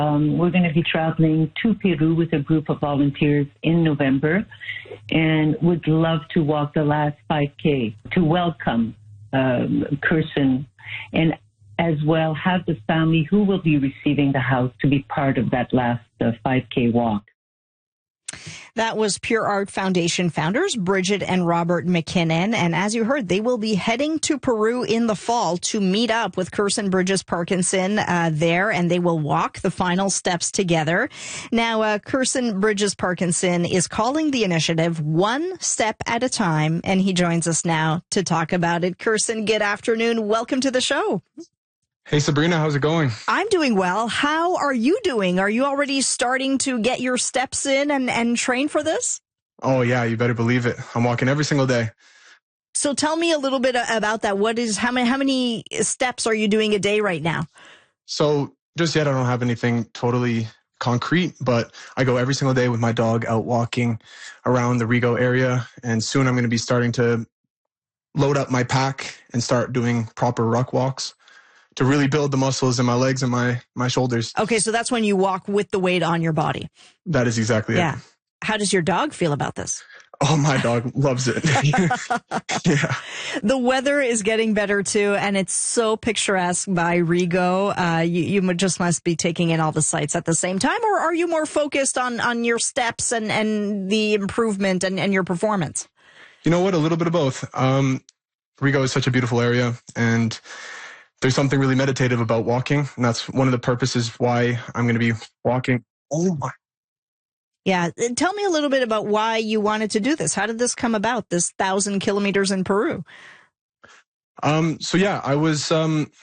We're going to be traveling to Peru with a group of volunteers in November and would love to walk the last 5K to welcome Kirsten and as well have the family who will be receiving the house to be part of that last 5K walk. That was Pure Art Foundation founders Bridget and Robert McKinnon. And as you heard, they will be heading to Peru in the fall to meet up with Kirsten Bridges Parkinson there, and they will walk the final steps together. Now, Kirsten Bridges Parkinson is calling the initiative One Step at a Time, and he joins us now to talk about it. Kirsten, good afternoon. Welcome to the show. Hey, Sabrina, how's it going? I'm doing well. How are you doing? Are you already starting to get your steps in and train for this? Oh, yeah, you better believe it. I'm walking every single day. So tell me a little bit about that. How many steps are you doing a day right now? So just yet, I don't have anything totally concrete, but I go every single day with my dog out walking around the Rigo area. And soon I'm going to be starting to load up my pack and start doing proper ruck walks to really build the muscles in my legs and my shoulders. Okay, so that's when you walk with the weight on your body. That is exactly it. How does your dog feel about this? Oh, my dog loves it. Yeah. The weather is getting better, too, and it's so picturesque by Rigo. You just must be taking in all the sights at the same time, or are you more focused on your steps and the improvement and your performance? You know what? A little bit of both. Rigo is such a beautiful area, and there's something really meditative about walking, and that's one of the purposes why I'm going to be walking. Oh my. Yeah. Tell me a little bit about why you wanted to do this. How did this come about, this 1,000 kilometers in Peru? So yeah, I was,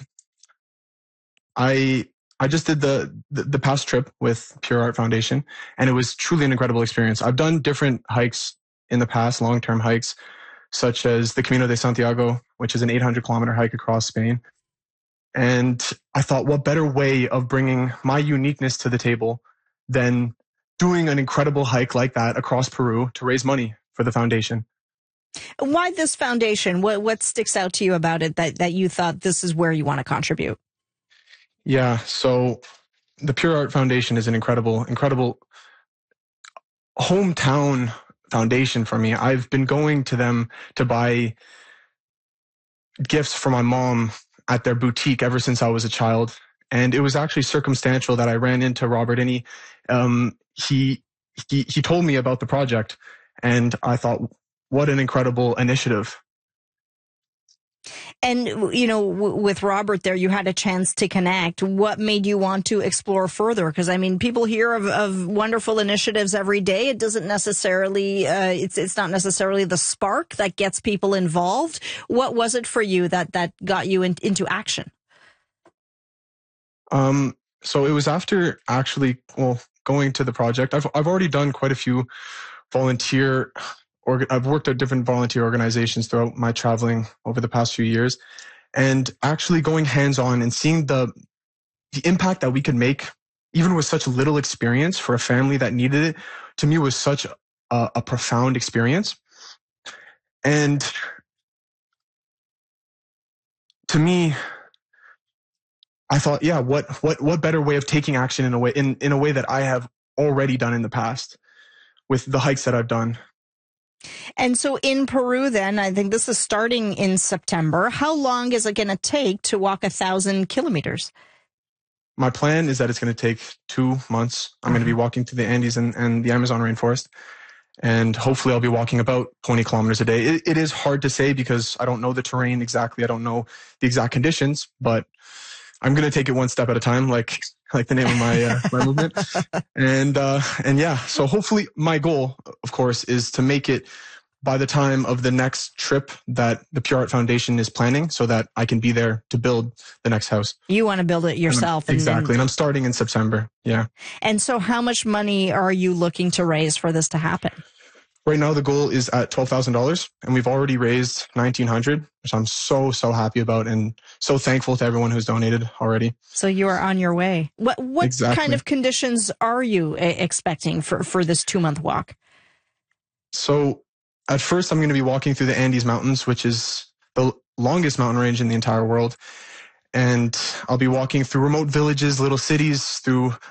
I just did the past trip with Pure Art Foundation, and it was truly an incredible experience. I've done different hikes in the past, long-term hikes, such as the Camino de Santiago, which is an 800-kilometer hike across Spain. And I thought, what better way of bringing my uniqueness to the table than doing an incredible hike like that across Peru to raise money for the foundation. Why this foundation? What sticks out to you about it that you thought this is where you want to contribute? Yeah, so the Pure Art Foundation is an incredible hometown foundation for me. I've been going to them to buy gifts for my mom at their boutique ever since I was a child. And it was actually circumstantial that I ran into Robert, and he told me about the project, and I thought, what an incredible initiative. And, you know, with Robert there, you had a chance to connect. What made you want to explore further? Because, I mean, people hear of wonderful initiatives every day. It doesn't necessarily, it's not necessarily the spark that gets people involved. What was it for you that got you into action? So it was after actually, going to the project. I've already done quite a few I've worked at different volunteer organizations throughout my traveling over the past few years, and actually going hands-on and seeing the impact that we could make, even with such little experience for a family that needed it, to me was such a profound experience. And to me, I thought, yeah, what better way of taking action in a way that I have already done in the past with the hikes that I've done. And so in Peru, then, I think this is starting in September. How long is it going to take to walk 1,000 kilometers? My plan is that it's going to take 2 months. I'm going to be walking to the Andes and the Amazon rainforest. And hopefully I'll be walking about 20 kilometers a day. It is hard to say because I don't know the terrain exactly. I don't know the exact conditions, but I'm going to take it one step at a time, like the name of my movement. And yeah, so hopefully my goal, of course, is to make it by the time of the next trip that the Pure Art Foundation is planning, so that I can be there to build the next house. You want to build it yourself. Exactly. And I'm starting in September. Yeah. And so how much money are you looking to raise for this to happen? Right now, the goal is at $12,000, and we've already raised $1,900, which I'm so happy about, and so thankful to everyone who's donated already. So you are on your way. What Exactly. kind of conditions are you expecting for this 2-month walk? So at first, I'm going to be walking through the Andes Mountains, which is the longest mountain range in the entire world. And I'll be walking through remote villages, little cities, through